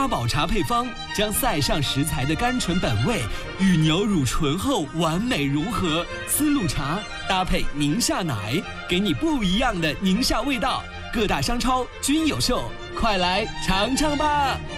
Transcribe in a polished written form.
宝茶配方将塞上食材的甘醇本味与牛乳醇厚完美融合，丝路茶搭配宁夏奶，给你不一样的宁夏味道。各大商超均有售，快来尝尝吧！